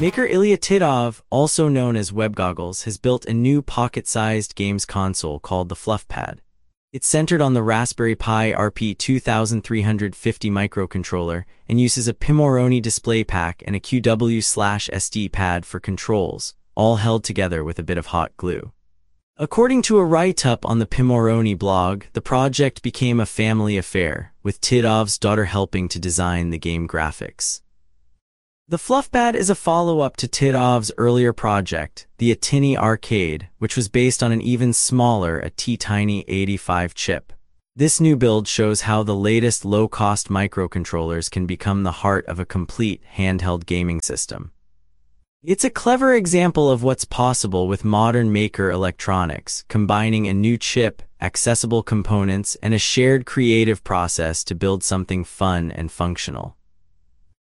Maker Ilya Titov, also known as WebGoggles, has built a new pocket-sized games console called the FluffPad. It's centered on the Raspberry Pi RP2350 microcontroller and uses a Pimoroni display pack and a QW/SD pad for controls, all held together with a bit of hot glue. According to a write-up on the Pimoroni blog, the project became a family affair, with Titov's daughter helping to design the game graphics. The FluffPad is a follow-up to Titov's earlier project, the Atini Arcade, which was based on an even smaller AT-Tiny 85 chip. This new build shows how the latest low-cost microcontrollers can become the heart of a complete handheld gaming system. It's a clever example of what's possible with modern maker electronics, combining a new chip, accessible components, and a shared creative process to build something fun and functional.